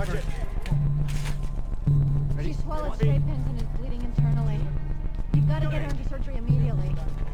She swallowed stray pins and is bleeding internally. You've got to get her into surgery immediately.